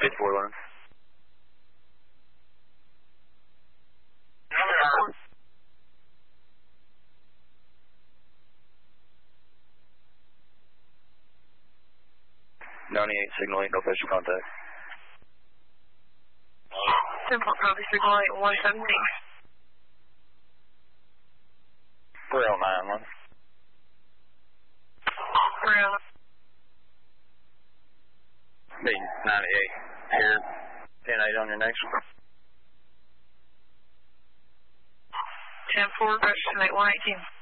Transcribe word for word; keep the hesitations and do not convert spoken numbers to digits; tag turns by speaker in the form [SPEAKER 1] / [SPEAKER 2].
[SPEAKER 1] four one. ninety-eight, signal eight, no official contact.
[SPEAKER 2] Simple copy, signal eight, one seventeen.
[SPEAKER 1] Braille nine one.
[SPEAKER 2] Braille.
[SPEAKER 1] Beat ninety-eight, here, ten eight on your next one.
[SPEAKER 2] ten four, question eight one eighteen.